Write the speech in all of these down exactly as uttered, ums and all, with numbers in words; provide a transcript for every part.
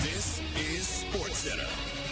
This is SportsCenter.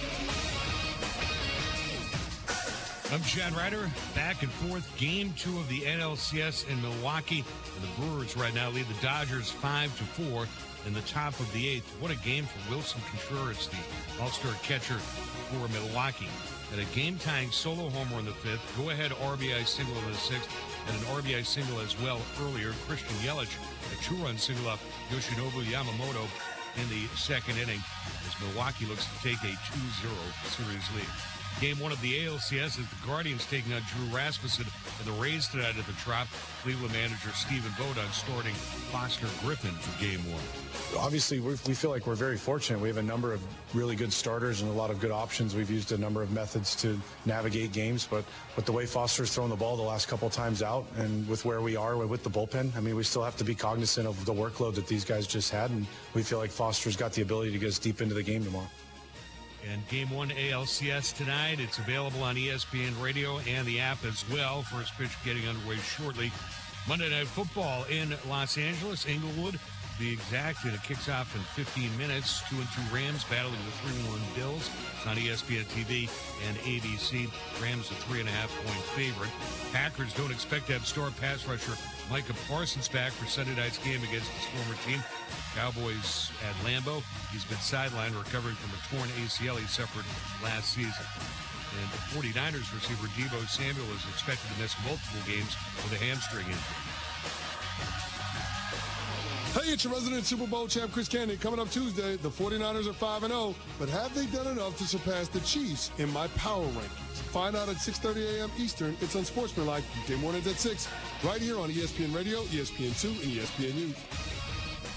I'm Chad Ryder, back and forth. Game two of the N L C S in Milwaukee. And the Brewers right now lead the Dodgers five to four in the top of the eighth. What a game for Wilson Contreras, the all-star catcher for Milwaukee. And a game-tying solo homer in the fifth, go-ahead R B I single in the sixth, and an R B I single as well earlier. Christian Yelich, a two-run single off Yoshinobu Yamamoto in the second inning as Milwaukee looks to take a two zero series lead. Game one of the A L C S is the Guardians taking on Drew Rasmussen and the Rays tonight at the Trop. Cleveland manager Stephen Bowden starting Foster Griffin for game one. Obviously, we feel like we're very fortunate. We have a number of really good starters and a lot of good options. We've used a number of methods to navigate games, but with the way Foster's thrown the ball the last couple of times out and with where we are with the bullpen, I mean, we still have to be cognizant of the workload that these guys just had, and we feel like Foster's got the ability to get us deep into the game tomorrow. And game one A L C S tonight. It's available on E S P N Radio and the app as well. First pitch getting underway shortly. Monday Night Football in Los Angeles, Inglewood. The exact, and it kicks off in fifteen minutes. Two and two Rams battling the three and one Bills. It's on E S P N T V and A B C. Rams a three and a half point favorite. Packers don't expect to have star pass rusher Micah Parsons back for Sunday night's game against his former team. Cowboys at Lambeau. He's been sidelined, recovering from a torn A C L he suffered last season. And the 49ers receiver Deebo Samuel is expected to miss multiple games with a hamstring injury. Hey, it's your resident Super Bowl champ, Chris Candy. Coming up Tuesday, the 49ers are five and oh, but have they done enough to surpass the Chiefs in my power rankings? Find out at six thirty a.m. Eastern. It's on Sportsmanlike, weekday mornings at six, right here on E S P N Radio, E S P N two, and E S P N U.